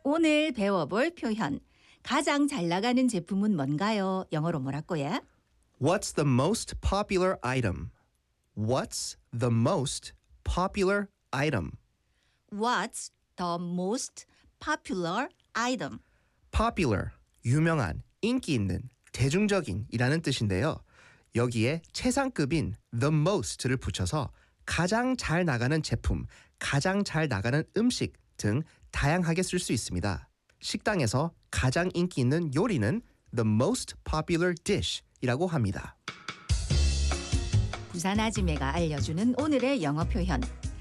오늘 배워볼 표현. 가장 잘 나가는 제품은 뭔가요? 영어로 뭐라고요? What's the most popular item? What's the most popular item? What's the most popular item? Popular, 유명한, 인기 있는, 대중적인 이라는 뜻인데요. 여기에 최상급인 the most를 붙여서 가장 잘 나가는 제품, 가장 잘 나가는 음식 등 다양하게 쓸 수 있습니다. 식당에서 가장 인기 있는 요리는 the most popular dish이라고 합니다. 부산 아지매가 알려주는 오늘의 영어 표현.